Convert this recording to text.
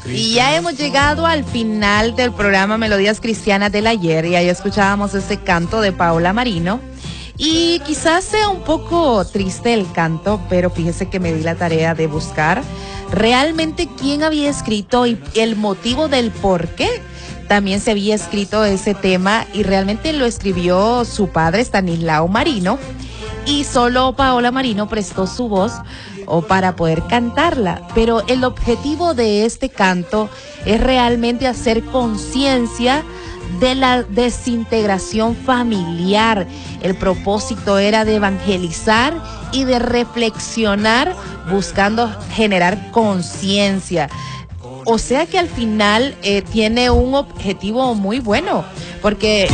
Y ya hemos llegado al final del programa Melodías Cristianas del ayer y ahí escuchábamos ese canto de Paola Marino. Y quizás sea un poco triste el canto, pero fíjese que me di la tarea de buscar realmente quién había escrito y el motivo del por qué también se había escrito ese tema, y realmente lo escribió su padre, Stanislao Marino, y solo Paola Marino prestó su voz para poder cantarla. Pero el objetivo de este canto es realmente hacer conciencia de la desintegración familiar. El propósito era de evangelizar y de reflexionar, buscando generar conciencia. O sea que al final tiene un objetivo muy bueno, porque